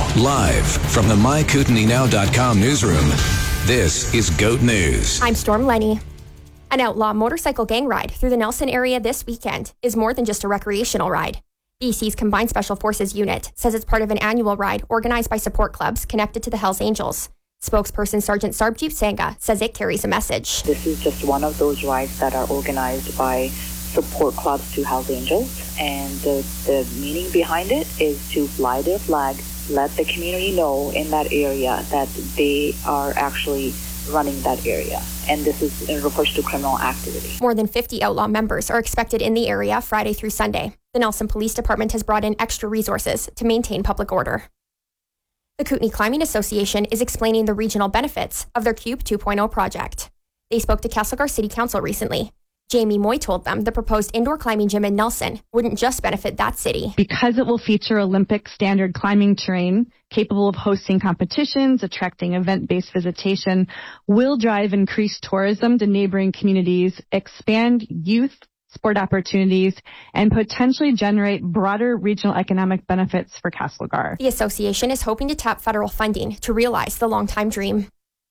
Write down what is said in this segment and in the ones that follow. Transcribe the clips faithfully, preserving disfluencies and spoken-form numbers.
Live from the my kootenai now dot com newsroom, this is GOAT News. I'm Storm Lenny. An outlaw motorcycle gang ride through the Nelson area this weekend is more than just a recreational ride. B C's Combined Special Forces Unit says it's part of an annual ride organized by support clubs connected to the Hells Angels. Spokesperson Sergeant Sarbjeet Sangha says it carries a message. This is just one of those rides that are organized by support clubs to Hells Angels, and the, the meaning behind it is to fly their flag, let the community know in that area that they are actually running that area. And this is it refers to criminal activity. More than fifty outlaw members are expected in the area Friday through Sunday. The Nelson Police Department has brought in extra resources to maintain public order. The Kootenai Climbing Association is explaining the regional benefits of their Cube two point oh project. They spoke to Castlegar City Council recently. Jamie Moy told them the proposed indoor climbing gym in Nelson wouldn't just benefit that city. Because it will feature Olympic standard climbing terrain, capable of hosting competitions, attracting event-based visitation, will drive increased tourism to neighboring communities, expand youth sport opportunities, and potentially generate broader regional economic benefits for Castlegar. The association is hoping to tap federal funding to realize the long-time dream.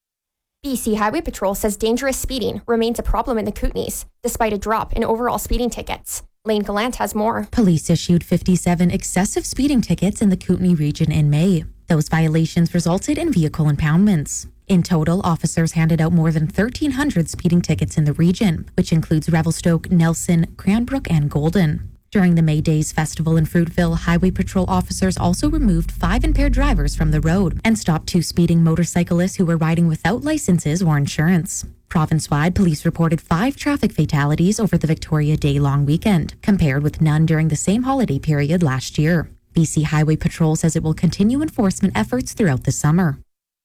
B C Highway Patrol says dangerous speeding remains a problem in the Kootenays, despite a drop in overall speeding tickets. Lane Gallant has more. Police issued fifty-seven excessive speeding tickets in the Kootenay region in May. Those violations resulted in vehicle impoundments. In total, officers handed out more than thirteen hundred speeding tickets in the region, which includes Revelstoke, Nelson, Cranbrook, and Golden. During the May Days Festival in Fruitville, Highway Patrol officers also removed five impaired drivers from the road and stopped two speeding motorcyclists who were riding without licenses or insurance. Province-wide, police reported five traffic fatalities over the Victoria Day long weekend, compared with none during the same holiday period last year. B C Highway Patrol says it will continue enforcement efforts throughout the summer.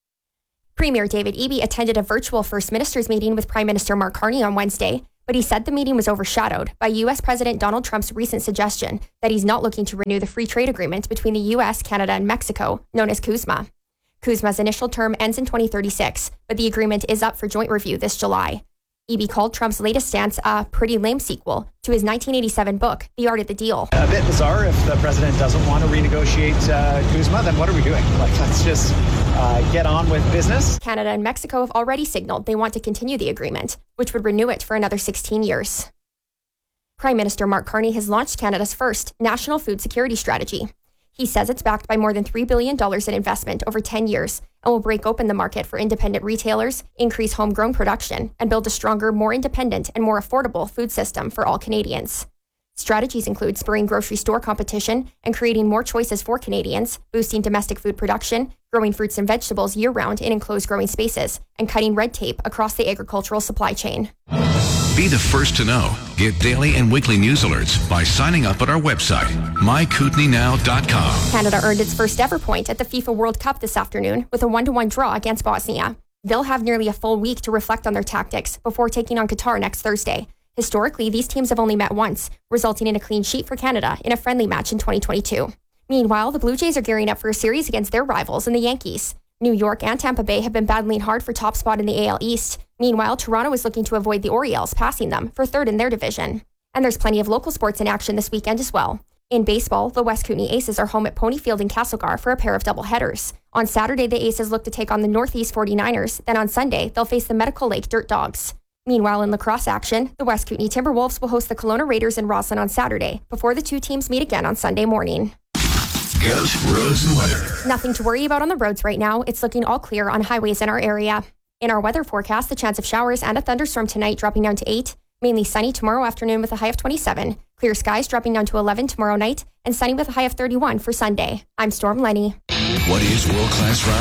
Premier David Eby attended a virtual First Ministers meeting with Prime Minister Mark Carney on Wednesday, but he said the meeting was overshadowed by U S President Donald Trump's recent suggestion that he's not looking to renew the free trade agreement between the U S, Canada, and Mexico, known as CUSMA. CUSMA's initial term ends in twenty thirty-six, but the agreement is up for joint review this July. Eby called Trump's latest stance a pretty lame sequel to his nineteen eighty-seven book, The Art of the Deal. A bit bizarre. If the president doesn't want to renegotiate uh, CUSMA, then what are we doing? Like, let's just uh, get on with business. Canada and Mexico have already signaled they want to continue the agreement, which would renew it for another sixteen years. Prime Minister Mark Carney has launched Canada's first national food security strategy. He says it's backed by more than three billion dollars in investment over ten years and will break open the market for independent retailers, increase homegrown production, and build a stronger, more independent, and more affordable food system for all Canadians. Strategies include spurring grocery store competition and creating more choices for Canadians, boosting domestic food production, growing fruits and vegetables year-round in enclosed growing spaces, and cutting red tape across the agricultural supply chain. Be the first to know. Get daily and weekly news alerts by signing up at our website, my kootenai now dot com. Canada earned its first ever point at the FIFA World Cup this afternoon with a one to one draw against Bosnia. They'll have nearly a full week to reflect on their tactics before taking on Qatar next Thursday. Historically, these teams have only met once, resulting in a clean sheet for Canada in a friendly match in twenty twenty-two. Meanwhile, the Blue Jays are gearing up for a series against their rivals in the Yankees. New York and Tampa Bay have been battling hard for top spot in the A L East. Meanwhile, Toronto is looking to avoid the Orioles passing them for third in their division. And there's plenty of local sports in action this weekend as well. In baseball, the West Kootenay Aces are home at Ponyfield in Castlegar for a pair of doubleheaders. On Saturday, the Aces look to take on the Northeast forty-niners. Then on Sunday, they'll face the Medical Lake Dirt Dogs. Meanwhile, in lacrosse action, the West Kootenay Timberwolves will host the Kelowna Raiders in Roslyn on Saturday, before the two teams meet again on Sunday morning. GOAT Roads and Weather. Nothing to worry about on the roads right now. It's looking all clear on highways in our area. In our weather forecast, the chance of showers and a thunderstorm tonight dropping down to eight. Mainly sunny tomorrow afternoon with a high of twenty-seven. Clear skies dropping down to eleven tomorrow night. And sunny with a high of thirty-one for Sunday. I'm Storm Lenny. What is world-class ride?